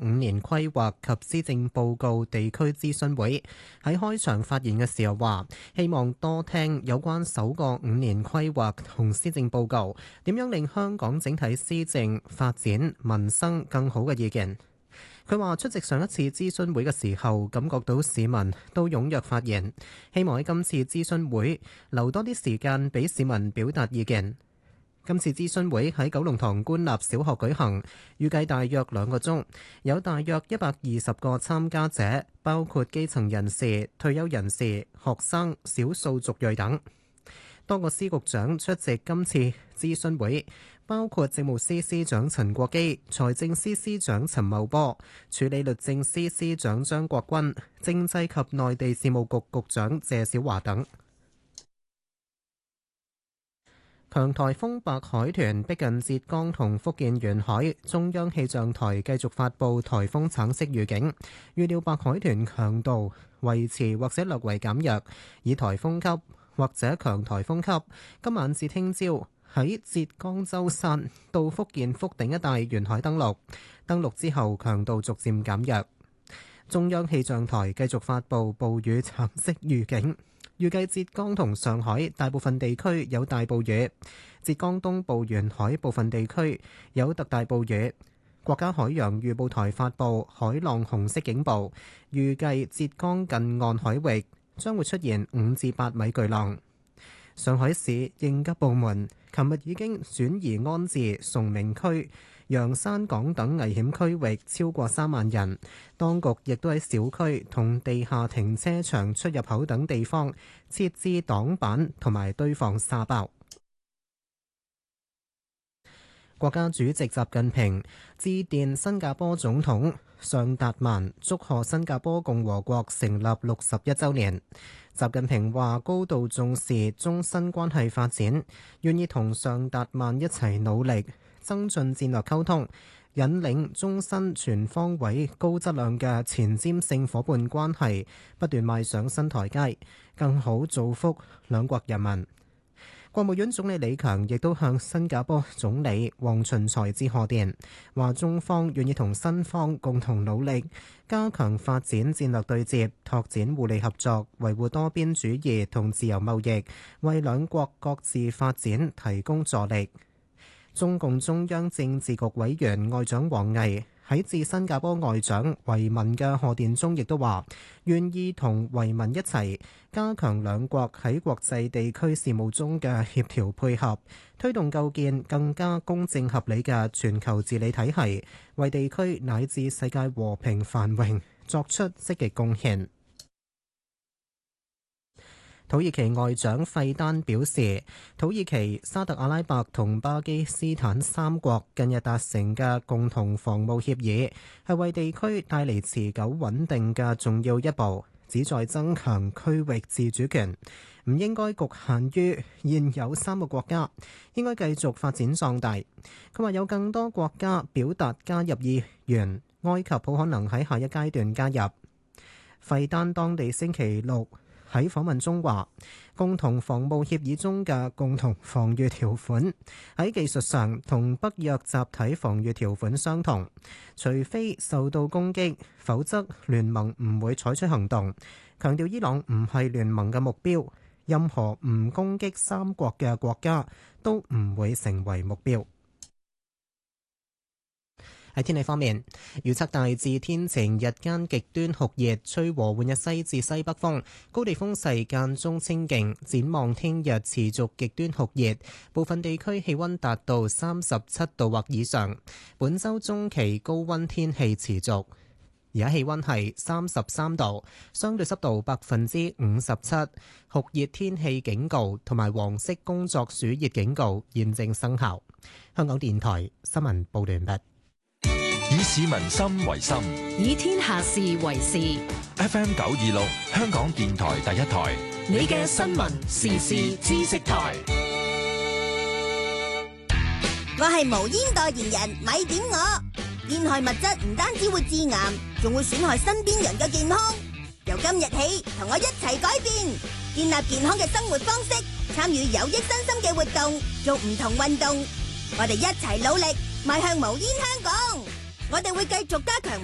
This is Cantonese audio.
5年規劃及施政報告地區諮詢會，喺開場發言嘅時候話，希望多聽有關首個5年規劃同施政報告點樣令香港整體施政發展民生更好嘅意見。佢話出席上一次諮詢會嘅時候，感覺到市民都踴躍發言，希望喺今次諮詢會留多啲時間俾市民表達意見。今次諮詢會喺九龍塘官立小學舉行，預計大約2個鐘，有大約120個參加者，包括基層人士、退休人士、學生、少數族裔等。多個司局長出席今次諮詢會，包括政務司司長陳國基、財政司司長陳茂波、署理律政司司長張國軍、政制及內地事務局局長謝小華等。強颱風白海豚逼近浙江同福建沿海，中央氣象台繼續發布颱風橙色預警，預料白海豚強度維持或者略為減弱，以颱風級或者強颱風級。今晚至聽朝喺浙江舟山到福建福鼎一帶沿海登陸，登陸之後強度逐漸減弱。中央氣象台繼續發布暴雨橙色預警。預計浙江同上海大部分地區有大暴雨，浙江東部沿海部分地區有特大暴雨。國家海洋預報台發布海浪紅色警報，預計浙江近岸海域將會出現5至8米巨浪。上海市應急部門琴日已經轉移安置崇明區、洋山港等危險區域超過3萬人，當局亦都喺小區同地下停車場出入口等地方設置擋板同埋堆放沙包。國家主席習近平致電新加坡總統尚達曼，祝賀新加坡共和國成立61週年。習近平話高度重視中新關係發展，願意同尚達曼一齊努力，增進戰略溝通，引領中新全方位高質量嘅前瞻性夥伴關係不斷邁上新台階，更好造福兩國人民。國務院總理李強亦都向新加坡總理黃循財致賀電，話中方願意同新方共同努力，加強發展戰略對接，拓展互利合作，維護多邊主義同自由貿易，為兩國各自發展提供助力。中共中央政治局委員外長王毅喺致新加坡外長維民嘅賀電中，亦都話願意同維民一齊加強兩國喺國際地區事務中嘅協調配合，推動構建更加公正合理嘅全球治理體系，為地區乃至世界和平繁榮作出積極貢獻。土耳其外長費丹表示，土耳其、沙特阿拉伯同巴基斯坦三國近日達成嘅共同防務協議，係為地區帶嚟持久穩定嘅重要一步，旨在增強區域自主權，唔應該局限於現有3個國家，應該繼續發展壯大。佢話有更多國家表達加入意願，埃及好可能喺下一階段加入。費丹當地星期六喺訪問中話，共同防務協議中嘅共同防禦條款喺技術上同北約集體防禦條款相同，除非受到攻擊，否則聯盟唔會採取行動。強調伊朗唔係聯盟嘅目標，任何唔攻擊三國嘅國家都唔會成為目標。喺天氣方面，預測大致天晴，日間極端酷熱，吹和緩嘅西至西北風，高地風勢間中清勁。展望聽日持續極端酷熱，部分地區氣溫達到37度或以上。本週中期高溫天氣持續。而家氣溫係33度，相對濕度57%，酷熱天氣警告同埋黃色工作暑熱警告現正生效。香港電台新聞報道完畢。 以市民心為心， 以天下事為事。 FM 926，香港電台第一台， 你嘅新聞時事知識台。 我係無煙代言人，咪點我。煙害物質唔單止會致癌，仲會損害身邊人嘅健康。由今日起，同我一齊改變，建立健康嘅生活方式，參與有益身心嘅活動，做唔同運動。我哋一齊努力，邁向無煙香港。我哋會繼續加強